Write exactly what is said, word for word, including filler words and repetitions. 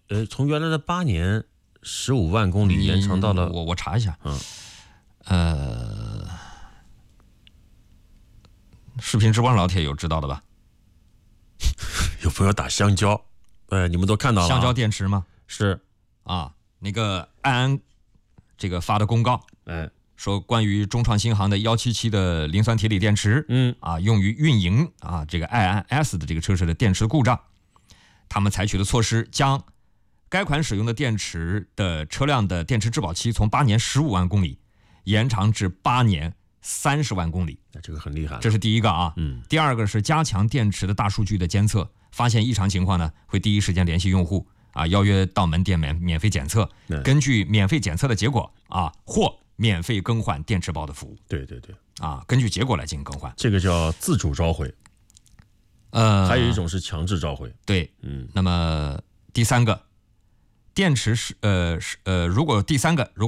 呃，从原来的八年十五万公里延长到了， 我我查一下， 嗯， 呃，视频直播上老铁有知道的吧？ 有朋友打香蕉，呃，你们都看到了、啊， 香蕉电池吗？ 是啊，那个爱安这个发的公告， 哎， 说关于中创新航的幺七七的磷酸铁锂电池， 嗯啊，用于运营啊这个爱安 S 的这个车身的电池故障，他们采取的措施将该款使用的电池的车辆的电池质保期从八年十五万公里延长至八年三十万公里。 那这个很厉害， 这是第一个啊。 嗯， 第二个是加强电池的大数据的监测，发现异常情况呢，会第一时间联系用户啊，邀约到门店免免费检测，根据免费检测的结果啊，或免费更换电池包的服务。 对对对， 啊，根据结果来进行更换， 这个叫自主召回。 呃， 还有一种是强制召回。 对， 嗯， 那么第三个，电池是呃是呃，如果第三个如果